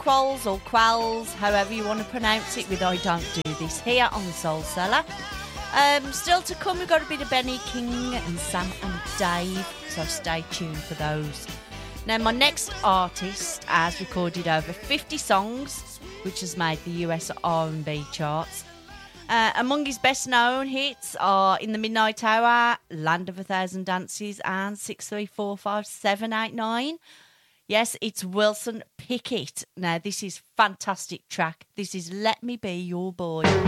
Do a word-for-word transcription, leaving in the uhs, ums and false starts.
Qualls or Qualls, however you want to pronounce it, with I Don't Do This here on Soul Cellar. Um, still to come, we've got a bit of Benny King and Sam and Dave, so stay tuned for those. Now, my next artist has recorded over fifty songs, which has made the U S R and B charts. Uh, among his best known hits are In the Midnight Hour, Land of a Thousand Dances, and six three four five seven eight nine. Yes, it's Wilson Pickett. Now, this is fantastic track. This is Let Me Be Your Boy.